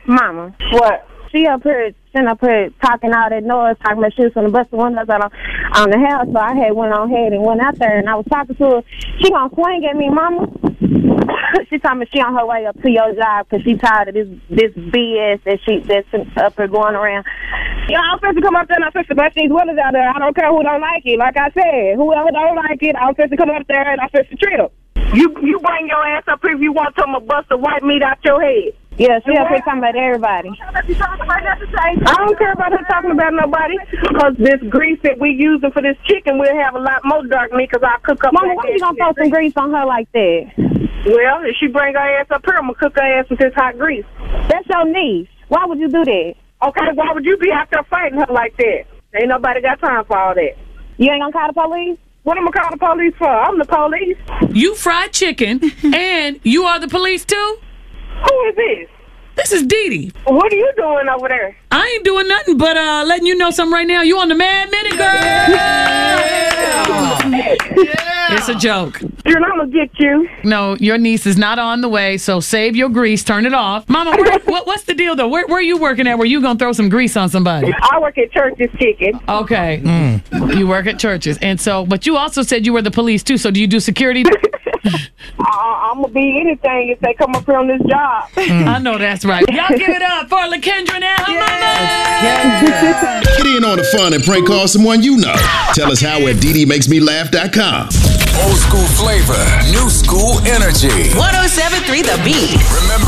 Mama. What? She up here, sitting up here talking all that noise, talking about she was going to bust the windows out on the house. So I had went on ahead and went out there, and I was talking to her. She gonna swing at me, Mama. She told me she on her way up to your job because she tired of this BS that's up here going around. You know, I'm supposed to come up there and I'm supposed to bust these windows out there. I don't care who don't like it. Like I said, whoever don't like it, I'm supposed to come up there and I'm supposed to treat them. You bring your ass up here if you want to bust the white meat out your head. Yeah, she up here talking about everybody. I don't care about her talking about nobody, because this grease that we using for this chicken, we'll have a lot more dark meat because I cook up. Mama, why you gonna throw some grease on her like that? Well, if she bring her ass up here, I'm gonna cook her ass with this hot grease. That's your niece. Why would you do that? Okay, why would you be out there fighting her like that? Ain't nobody got time for all that. You ain't gonna call the police? What am I call the police for? I'm the police. You fried chicken, and you are the police too? Who is this? This is Dee Dee. What are you doing over there? I ain't doing nothing but letting you know something right now. You on the Mad Minute, girl? Yeah. It's a joke. You're not gonna get you. No, your niece is not on the way, so save your grease. Turn it off. Mama, what's the deal, though? Where are you working at? Where you gonna throw some grease on somebody? I work at Church's Chicken. Okay. You work at Church's. And so, but you also said you were the police, too, so do you do security? I'm gonna be anything if they come up here on this job. I know that's right. Y'all give it up for LaKendra now. Get in on the fun and prank call someone you know. Tell us how at DDMakesMeLaugh.com. Old school flavor, new school energy. 107.3 The Beat. Remember